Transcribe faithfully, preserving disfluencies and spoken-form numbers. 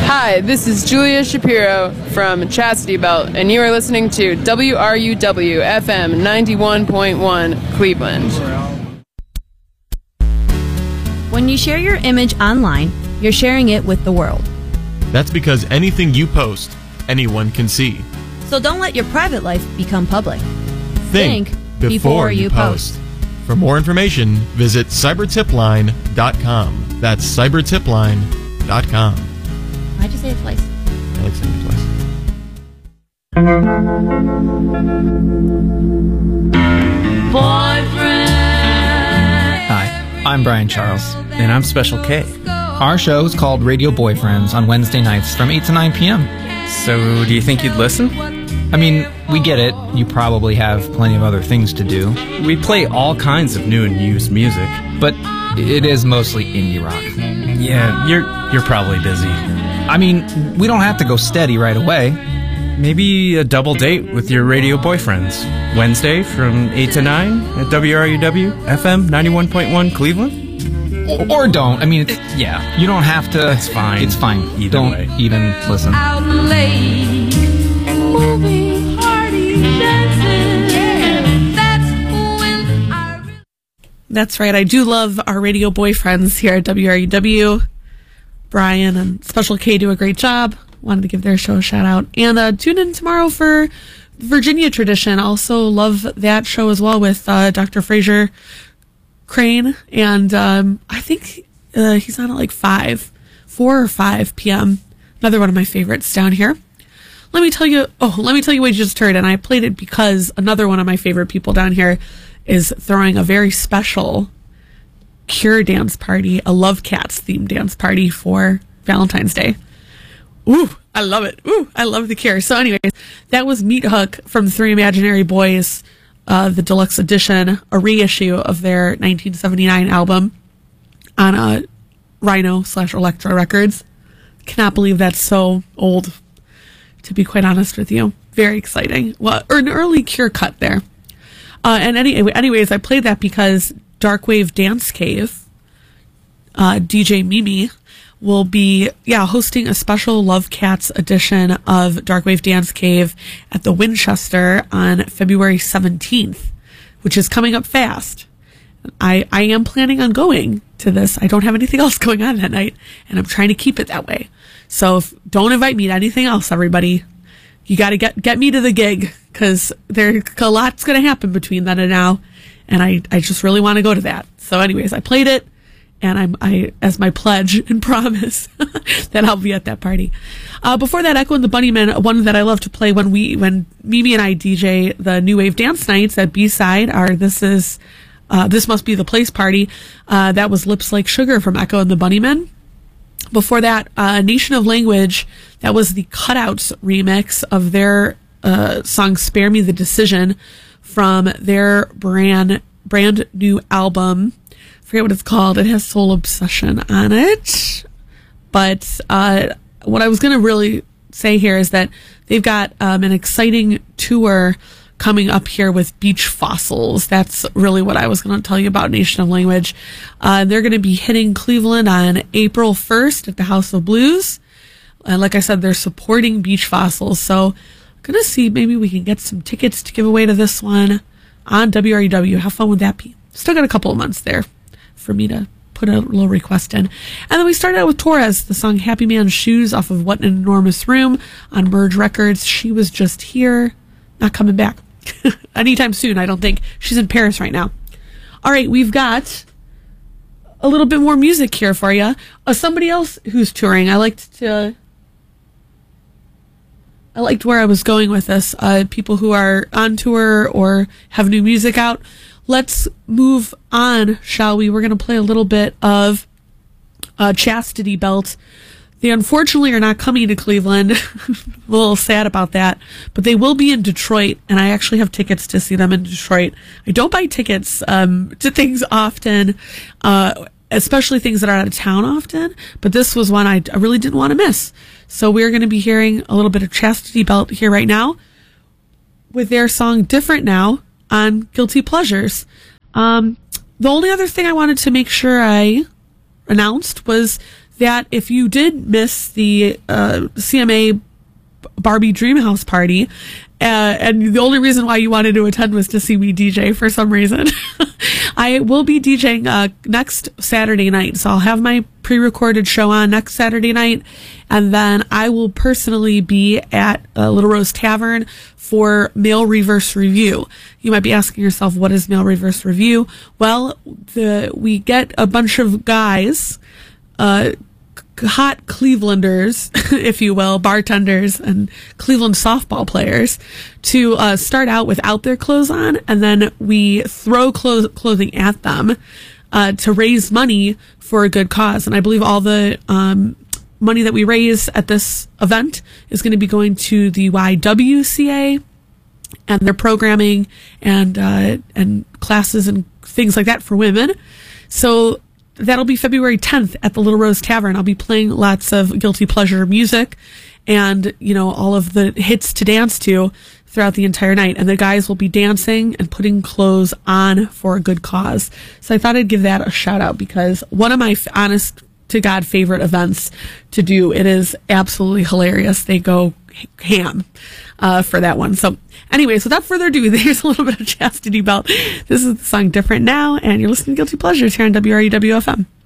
Hi, this is Julia Shapiro from Chastity Belt, and you are listening to W R U W F M ninety-one point one Cleveland. When you share your image online, you're sharing it with the world. That's because anything you post, anyone can see. So don't let your private life become public. Think, Think before, before you you post. post. For more information, visit cybertipline dot com. That's cybertipline dot com. Why'd you say it twice? I like saying it twice. Boyfriend. Hi, I'm Brian Charles. And I'm Special K. Our show is called Radio Boyfriends on Wednesday nights from eight to nine p.m. So, do you think you'd listen? I mean, we get it. You probably have plenty of other things to do. We play all kinds of new and used music. But it is mostly indie rock. Yeah, you're you're probably busy. I mean, we don't have to go steady right away. Maybe a double date with your radio boyfriends. Wednesday from eight to nine at W R U W F M ninety-one point one Cleveland? Or don't. I mean, it's, yeah, you don't have to. It's fine. It's fine. Either don't way. even listen. Out late, moving, party, dancing. Yeah, that's when I... That's right. I do love our radio boyfriends here at W R U W. Brian and Special K do a great job. Wanted to give their show a shout out. And uh, tune in tomorrow for Virginia Tradition. Also love that show as well with uh, Doctor Fraser Crane. And um, I think uh, he's on at like five, four or five p.m. Another one of my favorites down here. Let me tell you, oh, let me tell you what you just heard. And I played it because another one of my favorite people down here is throwing a very special Cure dance party, a Love Cats themed dance party for Valentine's Day. Ooh, I love it. Ooh, I love the Cure. So anyways, that was Meat Hook from Three Imaginary Boys, uh, the deluxe edition, a reissue of their nineteen seventy-nine album on uh, Rhino slash Elektra Records. Cannot believe that's so old, to be quite honest with you. Very exciting. Well, or an early Cure cut there. Uh, and any, anyways, I played that because Darkwave Dance Cave, uh, D J Mimi, will be, yeah, hosting a special Love Cats edition of Darkwave Dance Cave at the Winchester on February seventeenth, which is coming up fast. I, I am planning on going to this. I don't have anything else going on that night, and I'm trying to keep it that way. So if, don't invite me to anything else, everybody. You got to get get me to the gig, because there a lot's going to happen between then and now, and I, I just really want to go to that. So anyways, I played it, and I'm I as my pledge and promise that I'll be at that party. Uh, before that, Echo and the Bunnymen, one that I love to play when we when Mimi and I D J the New Wave Dance Nights at B-Side are This Is uh, This Must Be the Place party. Uh, that was Lips Like Sugar from Echo and the Bunnymen. Before that, uh, Nation of Language, that was the Cutouts remix of their uh, song Spare Me the Decision from their brand brand new album. I forget what it's called. It has Soul Obsession on it. But uh, what I was going to really say here is that they've got um, an exciting tour coming up here with Beach Fossils. That's really what I was going to tell you about Nation of Language. Uh, they're going to be hitting Cleveland on April first at the House of Blues. And like I said, they're supporting Beach Fossils. So I'm going to see maybe we can get some tickets to give away to this one on W R U W. How fun would that be? Still got a couple of months there for me to put a little request in. And then we started out with Torres, the song Happy Man's Shoes off of What an Enormous Room on Merge Records. She Was Just Here, not coming back anytime soon, I don't think. She's in Paris right now. All right, we've got a little bit more music here for you. Uh, somebody else who's touring. I liked to... I liked where I was going with this. Uh, people who are on tour or have new music out. Let's move on, shall we? We're going to play a little bit of uh, Chastity Belt. They unfortunately are not coming to Cleveland. A little sad about that. But they will be in Detroit, and I actually have tickets to see them in Detroit. I don't buy tickets um, to things often, uh, especially things that are out of town often. But this was one I, I really didn't want to miss. So we're going to be hearing a little bit of Chastity Belt here right now with their song Different Now on Guilty Pleasures. Um, the only other thing I wanted to make sure I announced was that if you did miss the uh, C M A Barbie Dreamhouse party, uh, and the only reason why you wanted to attend was to see me D J for some reason, I will be DJing uh, next Saturday night. So I'll have my pre-recorded show on next Saturday night, and then I will personally be at uh, Little Rose Tavern for Male Reverse Review. You might be asking yourself, what is Male Reverse Review? Well, the we get a bunch of guys, uh, hot Clevelanders, if you will, bartenders and Cleveland softball players, to uh, start out without their clothes on, and then we throw clo- clothing at them uh, to raise money for a good cause. And I believe all the um, money that we raise at this event is going to be going to the Y W C A and their programming and uh, and classes and things like that for women. So that'll be February tenth at the Little Rose Tavern. I'll be playing lots of guilty pleasure music and, you know, all of the hits to dance to throughout the entire night. And the guys will be dancing and putting clothes on for a good cause. So I thought I'd give that a shout out because one of my f- honest to God favorite events to do. It is absolutely hilarious. They go ham uh, for that one. So anyways, without further ado, there's a little bit of Chastity Belt. This is the song Different Now, and you're listening to Guilty Pleasures here on W R U W F M.